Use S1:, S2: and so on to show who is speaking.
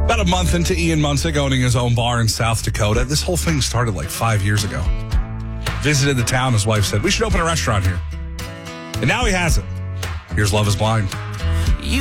S1: About a month into Ian Munsick owning his own bar in South Dakota, this whole thing started like 5 years ago. Visited the town, his wife said, we should open a restaurant here. And now he has it. Here's Love is Blind.